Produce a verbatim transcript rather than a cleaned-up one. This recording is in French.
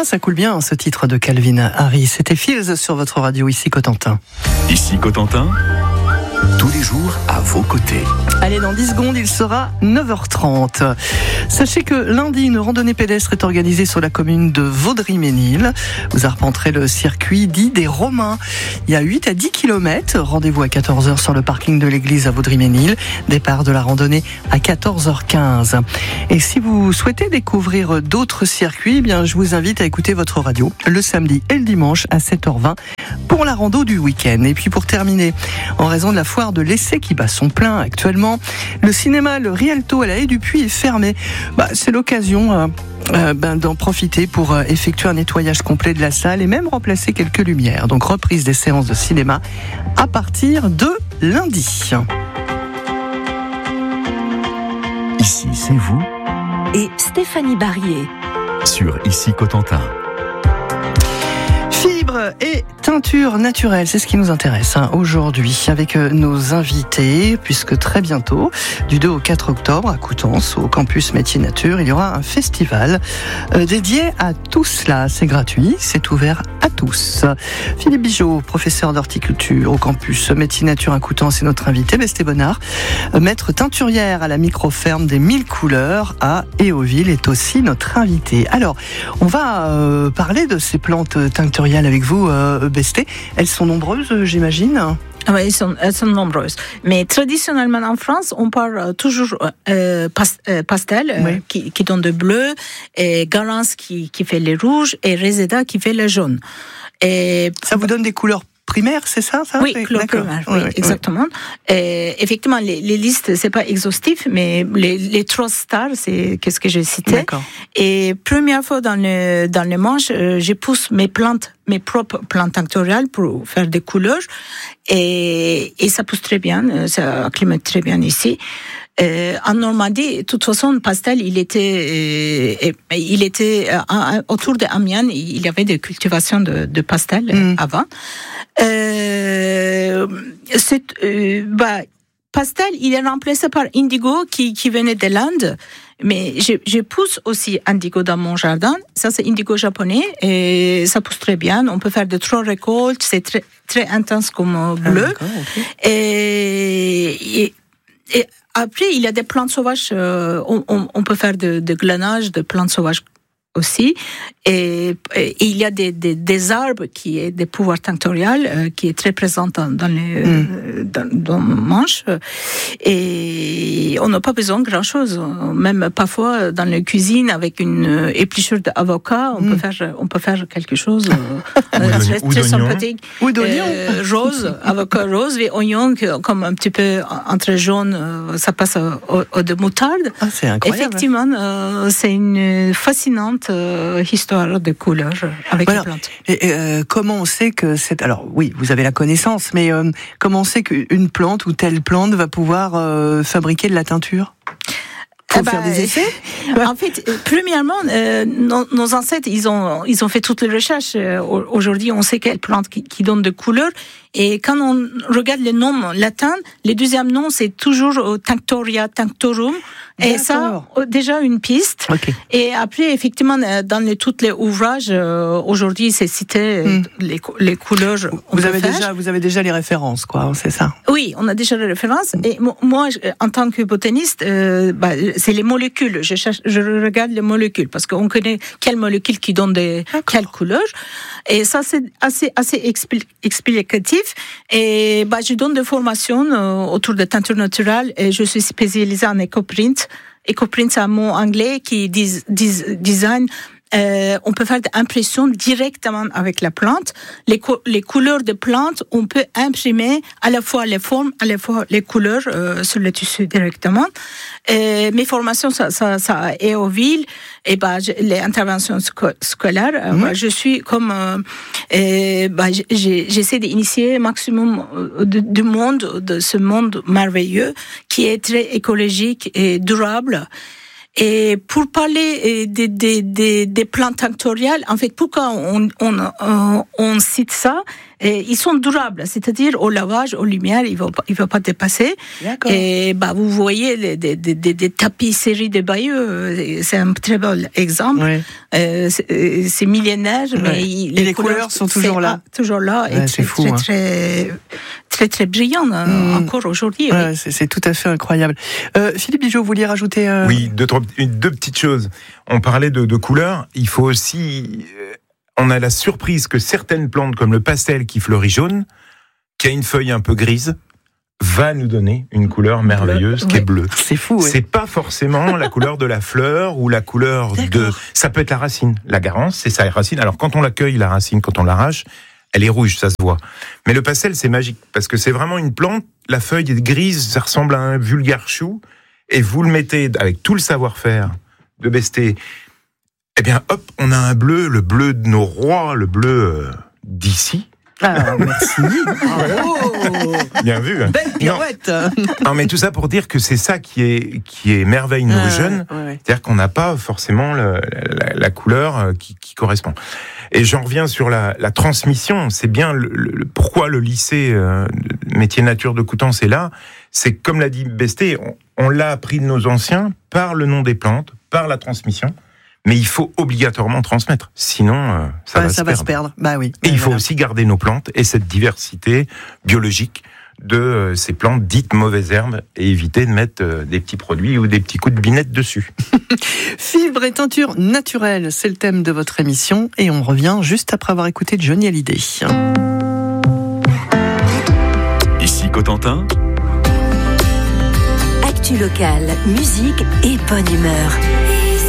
Ah, ça coule bien ce titre de Calvin Harris. C'était Fields sur votre radio, ici Cotentin. Ici Cotentin, tous les jours à vos côtés. Allez, dans dix secondes, il sera neuf heures trente. Sachez que lundi, une randonnée pédestre est organisée sur la commune de Vaudry-Ménil. Vous arpenterez le circuit dit des Romains. Il y a huit à dix kilomètres. Rendez-vous à quatorze heures sur le parking de l'église à Vaudry-Ménil. Départ de la randonnée à quatorze heures quinze. Et si vous souhaitez découvrir d'autres circuits, eh bien, je vous invite à écouter votre radio le samedi et le dimanche à sept heures vingt pour la rando du week-end. Et puis pour terminer, en raison de la foire de l'essai qui bat son plein actuellement, le cinéma Le Rialto à la Haie du Puy est fermé. Bah, c'est l'occasion euh, euh, ben, d'en profiter pour euh, effectuer un nettoyage complet de la salle et même remplacer quelques lumières. Donc reprise des séances de cinéma à partir de lundi. Ici, c'est vous et Stéphanie Barrier sur Ici Cotentin. Fibres et teinture naturelle, c'est ce qui nous intéresse hein, aujourd'hui avec euh, nos invités, puisque très bientôt, du deux au quatre octobre à Coutances, au campus Métier Nature, il y aura un festival euh, dédié à tout cela. C'est gratuit, c'est ouvert à tous. Philippe Bigeot, professeur d'horticulture au campus Métier Nature à Coutances, est notre invité. Besté Bonnard, euh, maître teinturière à la microferme des Mille Couleurs à Héauville, est aussi notre invité. Alors, on va euh, parler de ces plantes teinturières avec vous, euh, Besté. Elles sont nombreuses, j'imagine. Ah oui, elles sont, elles sont nombreuses. Mais traditionnellement en France, on parle toujours euh, pas, euh, pastel, oui. euh, qui, qui donne de bleu, et Garance qui, qui fait les rouges, et Reseda qui fait les jaunes. Et ça vous donne des couleurs primaires, c'est ça, ça Oui, couleurs primaires, oui, oui, exactement. Oui. Et effectivement, les, les listes, c'est pas exhaustif, mais les, les trois stars, c'est qu'est-ce que j'ai cité. D'accord. Et première fois dans le dans le manche, euh, je pousse mes plantes, mes propres plantes tinctoriales pour faire des couleurs, et et ça pousse très bien, ça acclimate très bien ici. Euh, en Normandie, de toute façon, pastel, il était, euh, il était euh, autour de Amiens, il y avait des cultivations de, de pastel mm. avant. Euh, c'est, euh, bah, pastel, il est remplacé par indigo qui, qui venait de l'Inde. Mais je, je pousse aussi indigo dans mon jardin. Ça, c'est indigo japonais et ça pousse très bien. On peut faire de trois récoltes. C'est très, très intense comme bleu. Ah, okay. Et, et, et après, il y a des plantes sauvages. Euh, on, on, on peut faire de, de glanage de plantes sauvages aussi. Et, et il y a des, des, des arbres qui est des pouvoirs tinctorial euh, qui est très présent dans, dans les mm. euh, dans, dans le manche. Et on n'a pas besoin de grand chose. Même parfois dans la cuisine avec une épluchure d'avocat, on mm. peut faire on peut faire quelque chose euh, très, très sympathique. Ou d'oignon. Euh, rose, avocat rose et oignon comme un petit peu entre jaune, euh, ça passe au, au de moutarde. Ah, c'est incroyable. Effectivement, euh, c'est une fascinante Euh, histoire de couleurs avec voilà. les plantes. Et, et, euh, comment on sait que c'est... Alors oui, vous avez la connaissance, mais euh, comment on sait qu'une plante ou telle plante va pouvoir euh, fabriquer de la teinture ? Faut eh ben, faire des essais. En fait, premièrement, euh, nos, nos ancêtres, ils ont, ils ont fait toutes les recherches. Euh, aujourd'hui, on sait quelle plante qui, qui donne de couleurs. Et quand on regarde les noms latins, le deuxième nom, c'est toujours Tinctoria, Tinctorum. Et ça, déjà une piste. Okay. Et après, effectivement, dans les, tous les ouvrages, euh, aujourd'hui, c'est cité mm. les, les couleurs. Vous avez faire. déjà, vous avez déjà les références, quoi, c'est ça? Oui, on a déjà les références. Et moi, en tant que botaniste, euh, bah, c'est les molécules. Je cherche, je regarde les molécules parce qu'on connaît quelles molécules qui donnent des, quelles couleurs. Et ça, c'est assez, assez expli- explicatif. Et bah, je donne des formations euh, autour de teinture naturelle et je suis spécialisée en éco-print. Éco-print, c'est un mot anglais qui dit design. Euh, on peut faire des impressions directement avec la plante. Les, co- les couleurs de plantes, on peut imprimer à la fois les formes, à la fois les couleurs euh, sur le tissu directement. Euh, mes formations, ça, ça, ça est aux villes. Et bah, les interventions sco- scolaires, mmh. bah, je suis comme, euh, euh, bah, j'ai, j'essaie d'initier maximum de, du monde, de ce monde merveilleux qui est très écologique et durable. Et pour parler des, des, des, des plantes tinctoriales, en fait, pourquoi on, on, on, on cite ça? Et ils sont durables, c'est-à-dire au lavage, aux lumières, ils ne vont pas, ils vont pas dépasser. D'accord. Et bah, vous voyez les, des, des, des, des tapisseries de Bayeux, c'est un très bel exemple. Ouais. Euh, c'est, c'est millénaire, mais Ouais. il, Et les couleurs sont toujours là. Ah, toujours là, Ouais, et c'est très, fou, très, hein. très, très, très brillant Mmh. encore aujourd'hui. Ouais, Oui. c'est, c'est tout à fait incroyable. Euh, Philippe Bigeaud, vous vouliez rajouter euh... Oui, deux, trois, une, deux petites choses. On parlait de, de couleurs. Il faut aussi... euh, on a la surprise que certaines plantes, comme le pastel qui fleurit jaune, qui a une feuille un peu grise, va nous donner une couleur merveilleuse qui Oui. est bleue. C'est fou, ouais. C'est pas forcément la couleur de la fleur ou la couleur de... D'accord. Ça peut être la racine. La garance, c'est sa racine. Alors quand on l'accueille, la racine, quand on l'arrache, elle est rouge, ça se voit. Mais le pastel, c'est magique, parce que c'est vraiment une plante, la feuille est grise, ça ressemble à un vulgaire chou, et vous le mettez avec tout le savoir-faire de Besté, eh bien hop, on a un bleu, le bleu de nos rois, le bleu euh, d'ici. Ah, merci. Bravo. Bien vu. Hein. Belle pirouette. Non, non, mais tout ça pour dire que c'est ça qui est, qui est merveille nos Euh, jeunes, ouais, ouais. c'est-à-dire qu'on n'a pas forcément le, la, la couleur qui, qui correspond. Et j'en reviens sur la, la transmission. C'est bien le, le, pourquoi le lycée euh, métier nature de Coutances est là. C'est comme l'a dit Besté, on, on l'a appris de nos anciens par le nom des plantes, par la transmission. Mais il faut obligatoirement transmettre, sinon euh, ça, Ouais, va, ça se va perdre. se perdre. Bah oui. Et Ouais, il faut voilà. aussi garder nos plantes et cette diversité biologique de euh, ces plantes dites mauvaises herbes et éviter de mettre euh, des petits produits ou des petits coups de binette dessus. Fibres et teintures naturelles, c'est le thème de votre émission. Et on revient juste après avoir écouté Johnny Hallyday. Ici Cotentin, Actu locale, musique et bonne humeur.